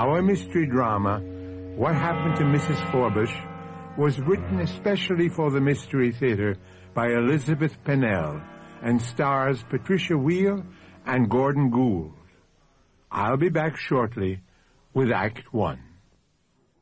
Our mystery drama, What Happened to Mrs. Forbush, was written especially for the Mystery Theater by Elizabeth Pennell and stars Patricia Wheel and Gordon Gould. I'll be back shortly with Act One.